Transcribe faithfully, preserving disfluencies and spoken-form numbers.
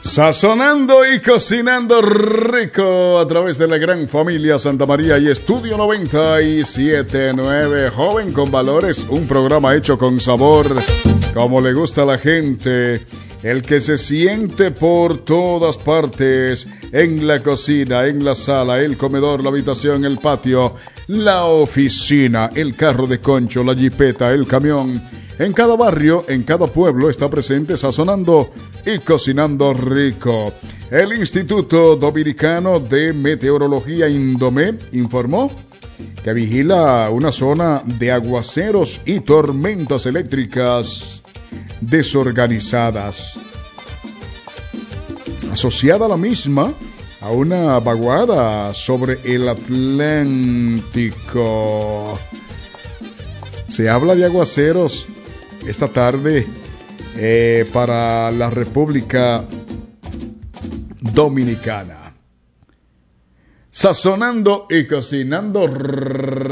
Sazonando y cocinando rico a través de la gran familia Santa María y Estudio noventa y siete punto nueve. Joven con valores, un programa hecho con sabor, como le gusta a la gente. El que se siente por todas partes, en la cocina, en la sala, el comedor, la habitación, el patio, la oficina, el carro de concho, la jipeta, el camión. En cada barrio, en cada pueblo está presente sazonando y cocinando rico. El Instituto Dominicano de Meteorología Indomé informó que vigila una zona de aguaceros y tormentas eléctricas desorganizadas, asociada a la misma a una vaguada sobre el Atlántico. Se habla de aguaceros esta tarde eh, para la República Dominicana. Sazonando y cocinando